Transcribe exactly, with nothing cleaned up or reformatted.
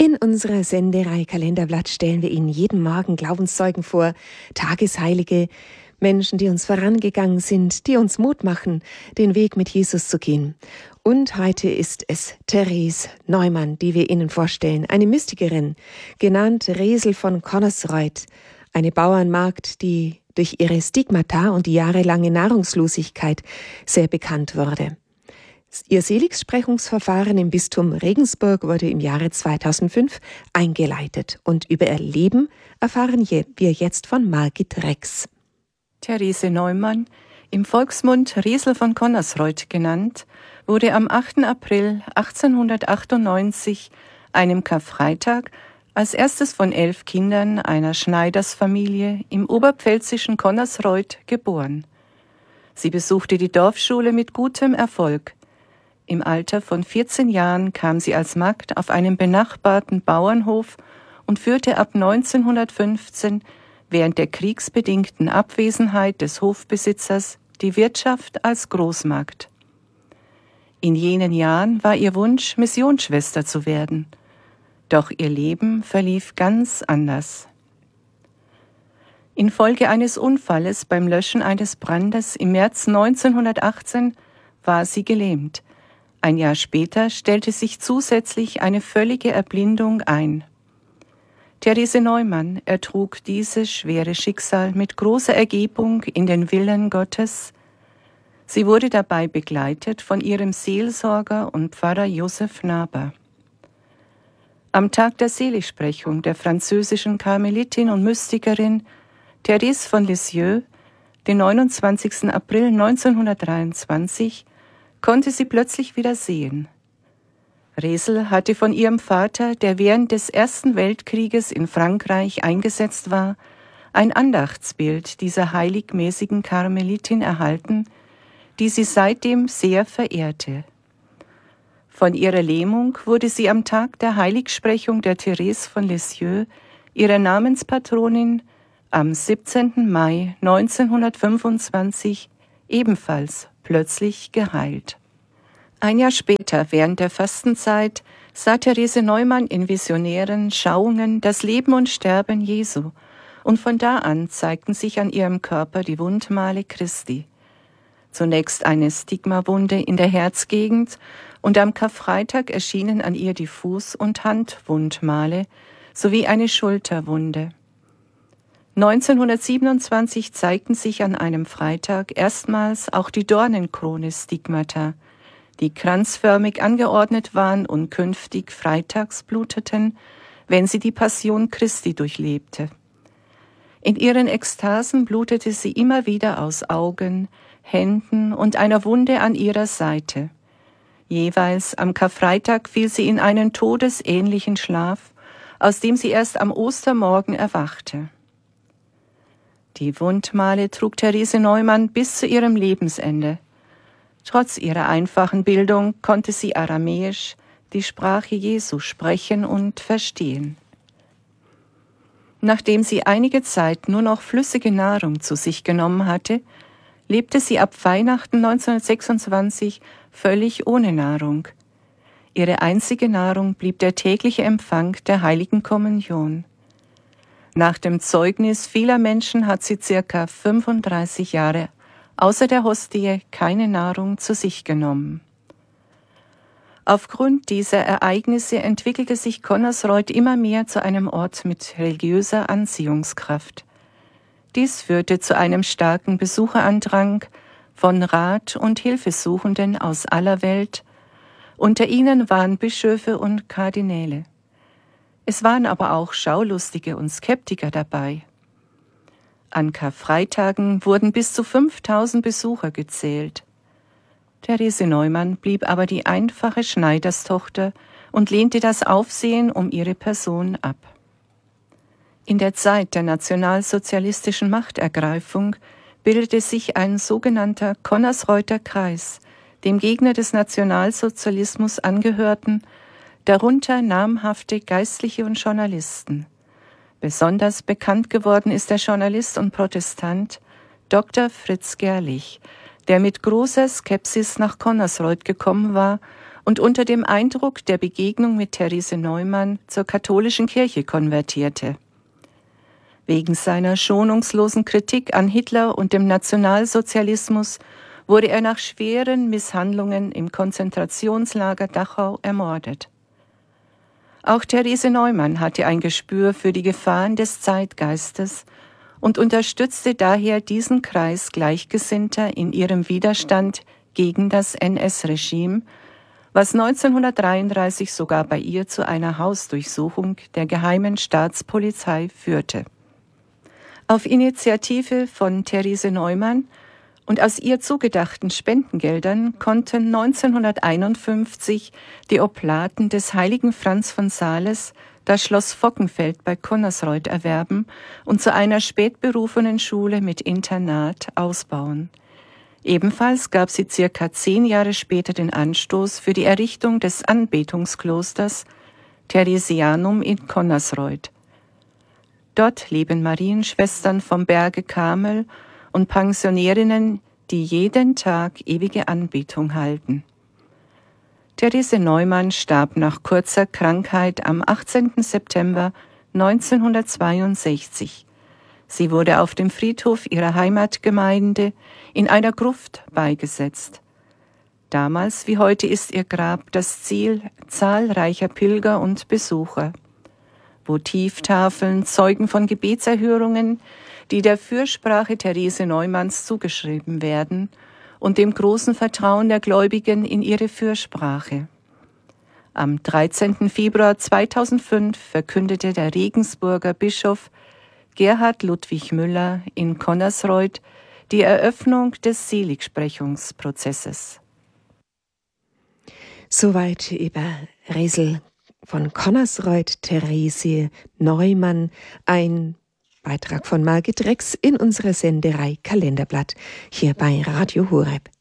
In unserer Sendereihe Kalenderblatt stellen wir Ihnen jeden Morgen Glaubenszeugen vor, Tagesheilige, Menschen, die uns vorangegangen sind, die uns Mut machen, den Weg mit Jesus zu gehen. Und heute ist es Therese Neumann, die wir Ihnen vorstellen, eine Mystikerin, genannt Resel von Connersreuth, eine Bauernmagd, die durch ihre Stigmata und die jahrelange Nahrungslosigkeit sehr bekannt wurde. Ihr Seligsprechungsverfahren im Bistum Regensburg wurde im Jahre zweitausendfünf eingeleitet und über ihr Leben erfahren wir jetzt von Margit Rex. Therese Neumann, im Volksmund Resel von Connersreuth genannt, wurde am achten April achtzehnhundertachtundneunzig, einem Karfreitag, als erstes von elf Kindern einer Schneidersfamilie im oberpfälzischen Connersreuth geboren. Sie besuchte die Dorfschule mit gutem Erfolg. Im Alter von vierzehn Jahren kam sie als Magd auf einen benachbarten Bauernhof und führte ab neunzehnhundertfünfzehn während der kriegsbedingten Abwesenheit des Hofbesitzers die Wirtschaft als Großmagd. In jenen Jahren war ihr Wunsch, Missionsschwester zu werden. Doch ihr Leben verlief ganz anders. Infolge eines Unfalles beim Löschen eines Brandes im März neunzehnhundertachtzehn war sie gelähmt. Ein Jahr später stellte sich zusätzlich eine völlige Erblindung ein. Therese Neumann ertrug dieses schwere Schicksal mit großer Ergebung in den Willen Gottes. Sie wurde dabei begleitet von ihrem Seelsorger und Pfarrer Josef Naber. Am Tag der Seligsprechung der französischen Karmelitin und Mystikerin Therese von Lisieux, den neunundzwanzigsten April neunzehnhundertdreiundzwanzig, konnte sie plötzlich wieder sehen. Resel hatte von ihrem Vater, der während des Ersten Weltkrieges in Frankreich eingesetzt war, ein Andachtsbild dieser heiligmäßigen Karmelitin erhalten, die sie seitdem sehr verehrte. Von ihrer Lähmung wurde sie am Tag der Heiligsprechung der Therese von Lisieux, ihrer Namenspatronin, am siebzehnten Mai neunzehnhundertfünfundzwanzig ebenfalls plötzlich geheilt. Ein Jahr später, während der Fastenzeit, sah Therese Neumann in visionären Schauungen das Leben und Sterben Jesu, und von da an zeigten sich an ihrem Körper die Wundmale Christi. Zunächst eine Stigmawunde in der Herzgegend und am Karfreitag erschienen an ihr die Fuß- und Handwundmale sowie eine Schulterwunde. neunzehnhundertsiebenundzwanzig zeigten sich an einem Freitag erstmals auch die Dornenkrone-Stigmata, die kranzförmig angeordnet waren und künftig freitags bluteten, wenn sie die Passion Christi durchlebte. In ihren Ekstasen blutete sie immer wieder aus Augen, Händen und einer Wunde an ihrer Seite. Jeweils am Karfreitag fiel sie in einen todesähnlichen Schlaf, aus dem sie erst am Ostermorgen erwachte. Die Wundmale trug Therese Neumann bis zu ihrem Lebensende. Trotz ihrer einfachen Bildung konnte sie Aramäisch, die Sprache Jesu, sprechen und verstehen. Nachdem sie einige Zeit nur noch flüssige Nahrung zu sich genommen hatte, lebte sie ab Weihnachten neunzehnhundertsechsundzwanzig völlig ohne Nahrung. Ihre einzige Nahrung blieb der tägliche Empfang der Heiligen Kommunion. Nach dem Zeugnis vieler Menschen hat sie circa fünfunddreißig Jahre außer der Hostie keine Nahrung zu sich genommen. Aufgrund dieser Ereignisse entwickelte sich Connersreuth immer mehr zu einem Ort mit religiöser Anziehungskraft. Dies führte zu einem starken Besucherandrang von Rat- und Hilfesuchenden aus aller Welt. Unter ihnen waren Bischöfe und Kardinäle. Es waren aber auch Schaulustige und Skeptiker dabei. An Karfreitagen wurden bis zu fünftausend Besucher gezählt. Therese Neumann blieb aber die einfache Schneiderstochter und lehnte das Aufsehen um ihre Person ab. In der Zeit der nationalsozialistischen Machtergreifung bildete sich ein sogenannter Connersreuther Kreis, dem Gegner des Nationalsozialismus angehörten, darunter namhafte Geistliche und Journalisten. Besonders bekannt geworden ist der Journalist und Protestant Doktor Fritz Gerlich, der mit großer Skepsis nach Connersreuth gekommen war und unter dem Eindruck der Begegnung mit Therese Neumann zur katholischen Kirche konvertierte. Wegen seiner schonungslosen Kritik an Hitler und dem Nationalsozialismus wurde er nach schweren Misshandlungen im Konzentrationslager Dachau ermordet. Auch Therese Neumann hatte ein Gespür für die Gefahren des Zeitgeistes und unterstützte daher diesen Kreis Gleichgesinnter in ihrem Widerstand gegen das N S-Regime, was neunzehnhundertdreiunddreißig sogar bei ihr zu einer Hausdurchsuchung der geheimen Staatspolizei führte. Auf Initiative von Therese Neumann und aus ihr zugedachten Spendengeldern konnten neunzehnhunderteinundfünfzig die Oblaten des heiligen Franz von Sales das Schloss Fockenfeld bei Connersreuth erwerben und zu einer spätberufenen Schule mit Internat ausbauen. Ebenfalls gab sie circa zehn Jahre später den Anstoß für die Errichtung des Anbetungsklosters Theresianum in Connersreuth. Dort leben Marienschwestern vom Berge Karmel und Pensionärinnen, die jeden Tag ewige Anbetung halten. Therese Neumann starb nach kurzer Krankheit am achtzehnten September neunzehnhundertzweiundsechzig. Sie wurde auf dem Friedhof ihrer Heimatgemeinde in einer Gruft beigesetzt. Damals wie heute ist ihr Grab das Ziel zahlreicher Pilger und Besucher. Votivtafeln zeugen von Gebetserhörungen, die der Fürsprache Therese Neumanns zugeschrieben werden und dem großen Vertrauen der Gläubigen in ihre Fürsprache. Am dreizehnten Februar zweitausendfünf verkündete der Regensburger Bischof Gerhard Ludwig Müller in Connersreuth die Eröffnung des Seligsprechungsprozesses. Soweit über Resel von Connersreuth, Therese Neumann, ein Beitrag von Margit Rex in unserer Senderei Kalenderblatt hier bei Radio Horeb.